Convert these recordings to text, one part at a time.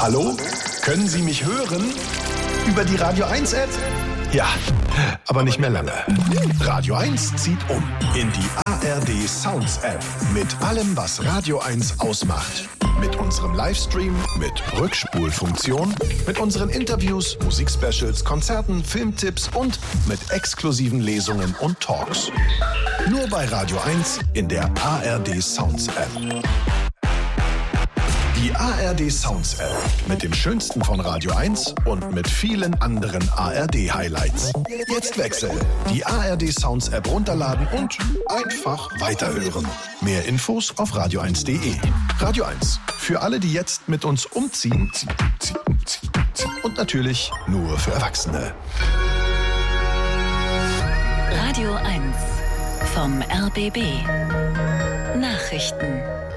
Hallo? Können Sie mich hören? Über die Radio 1 App? Ja, aber nicht mehr lange. Radio 1 zieht um in die ARD Sounds App mit allem, was Radio 1 ausmacht. Mit unserem Livestream, mit Rückspulfunktion, mit unseren Interviews, Musikspecials, Konzerten, Filmtipps und mit exklusiven Lesungen und Talks. Nur bei Radio 1 in der ARD Sounds App. Die ARD Sounds App mit dem Schönsten von Radio 1 und mit vielen anderen ARD-Highlights. Jetzt wechseln. Die ARD Sounds App runterladen und einfach weiterhören. Mehr Infos auf radio1.de. Radio 1. Für alle, die jetzt mit uns umziehen. Und natürlich nur für Erwachsene. Radio 1 vom RBB. Nachrichten.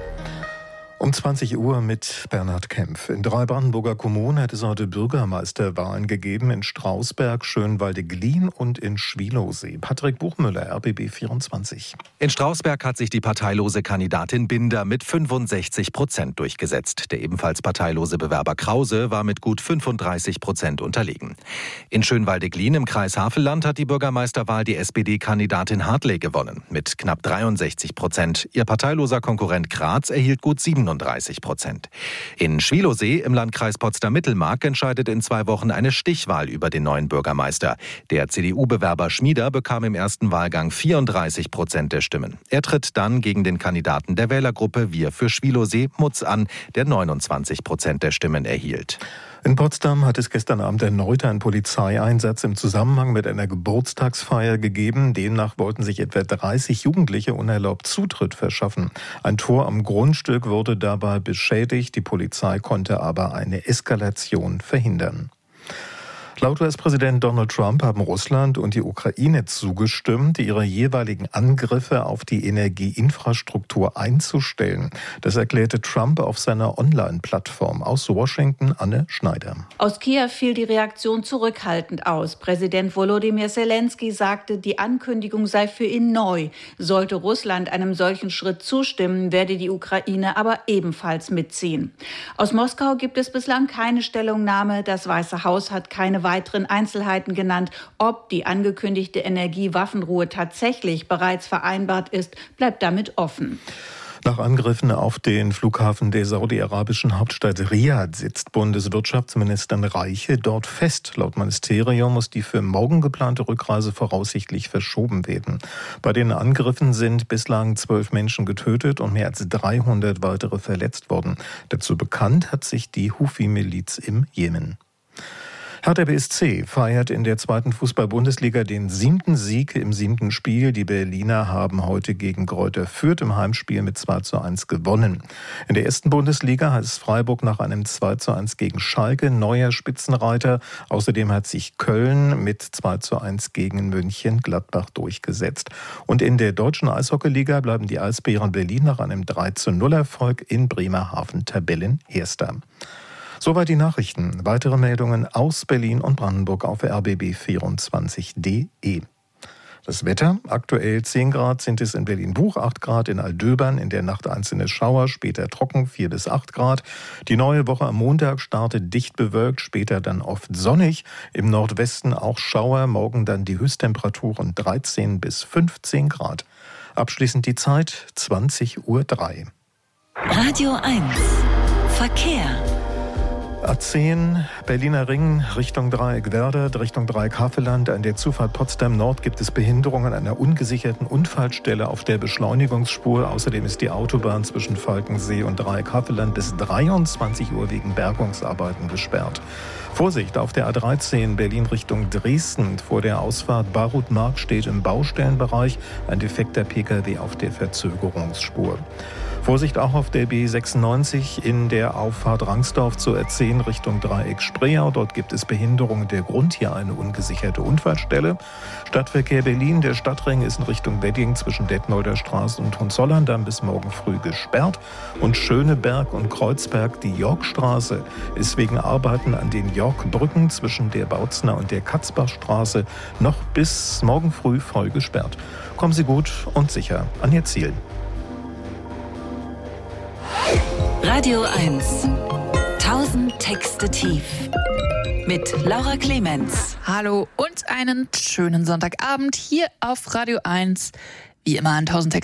Um 20 Uhr mit Bernhard Kempf. In 3 Brandenburger Kommunen hat es heute Bürgermeisterwahlen gegeben. In Strausberg, Schönwalde-Glien und in Schwielowsee. Patrick Buchmüller, RBB 24. In Strausberg hat sich die parteilose Kandidatin Binder mit 65% durchgesetzt. Der ebenfalls parteilose Bewerber Krause war mit gut 35% unterlegen. In Schönwalde-Glien im Kreis Havelland hat die Bürgermeisterwahl die SPD-Kandidatin Hartley gewonnen. Mit knapp 63%. Ihr parteiloser Konkurrent Graz erhielt gut 37%. In Schwielowsee im Landkreis Potsdam-Mittelmark entscheidet in 2 Wochen eine Stichwahl über den neuen Bürgermeister. Der CDU-Bewerber Schmieder bekam im ersten Wahlgang 34% der Stimmen. Er tritt dann gegen den Kandidaten der Wählergruppe Wir für Schwielowsee Mutz an, der 29% der Stimmen erhielt. In Potsdam hat es gestern Abend erneut einen Polizeieinsatz im Zusammenhang mit einer Geburtstagsfeier gegeben. Demnach wollten sich etwa 30 Jugendliche unerlaubt Zutritt verschaffen. Ein Tor am Grundstück wurde dabei beschädigt. Die Polizei konnte aber eine Eskalation verhindern. Laut US-Präsident Donald Trump haben Russland und die Ukraine zugestimmt, ihre jeweiligen Angriffe auf die Energieinfrastruktur einzustellen. Das erklärte Trump auf seiner Online-Plattform. Aus Washington, Anne Schneider. Aus Kiew fiel die Reaktion zurückhaltend aus. Präsident Volodymyr Zelensky sagte, die Ankündigung sei für ihn neu. Sollte Russland einem solchen Schritt zustimmen, werde die Ukraine aber ebenfalls mitziehen. Aus Moskau gibt es bislang keine Stellungnahme. Das Weiße Haus hat keine weiteren Einzelheiten genannt. Ob die angekündigte Energiewaffenruhe tatsächlich bereits vereinbart ist, bleibt damit offen. Nach Angriffen auf den Flughafen der saudi-arabischen Hauptstadt Riad sitzt Bundeswirtschaftsministerin Reiche dort fest. Laut Ministerium muss die für morgen geplante Rückreise voraussichtlich verschoben werden. Bei den Angriffen sind bislang 12 Menschen getötet und mehr als 300 weitere verletzt worden. Dazu bekannt hat sich die Huthi-Miliz im Jemen. Hertha BSC feiert in der 2. Fußball-Bundesliga den 7. Sieg im 7. Spiel. Die Berliner haben heute gegen Greuther Fürth im Heimspiel mit 2:1 gewonnen. In der 1. Bundesliga hat es Freiburg nach einem 2:1 gegen Schalke neuer Spitzenreiter. Außerdem hat sich Köln mit 2:1 gegen Mönchengladbach durchgesetzt. Und in der deutschen Eishockeyliga bleiben die Eisbären Berlin nach einem 3:0-Erfolg in Bremerhaven Tabellenerster. Soweit die Nachrichten. Weitere Meldungen aus Berlin und Brandenburg auf rbb24.de. Das Wetter, aktuell 10 Grad sind es in Berlin-Buch, 8 Grad in Aldöbern, in der Nacht einzelne Schauer, später trocken, 4 bis 8 Grad. Die neue Woche am Montag startet dicht bewölkt, später dann oft sonnig. Im Nordwesten auch Schauer, morgen dann die Höchsttemperaturen 13 bis 15 Grad. Abschließend die Zeit 20:03 Uhr. Radio 1 Verkehr. A10 Berliner Ring Richtung Dreieck-Werder, Richtung Dreieck-Havelland. An der Zufahrt Potsdam Nord gibt es Behinderungen an einer ungesicherten Unfallstelle auf der Beschleunigungsspur. Außerdem ist die Autobahn zwischen Falkensee und Dreieck-Havelland bis 23 Uhr wegen Bergungsarbeiten gesperrt. Vorsicht auf der A13 Berlin Richtung Dresden. Vor der Ausfahrt Barutmark steht im Baustellenbereich ein defekter Pkw auf der Verzögerungsspur. Vorsicht auch auf der B96 in der Auffahrt Rangsdorf zur R10 Richtung Dreieck Spreeau. Dort gibt es Behinderungen der Grund, hier eine ungesicherte Unfallstelle. Stadtverkehr Berlin, der Stadtring ist in Richtung Wedding zwischen Detmolder Straße und Hohenzollern bis morgen früh gesperrt. Und Schöneberg und Kreuzberg, die Yorkstraße, ist wegen Arbeiten an den Yorkbrücken zwischen der Bautzner und der Katzbachstraße noch bis morgen früh voll gesperrt. Kommen Sie gut und sicher an Ihr Ziel. Radio 1 1000 Texte tief. Mit Laura Clemens. Hallo und einen schönen Sonntagabend hier auf Radio 1. Wie immer an 1000 Texte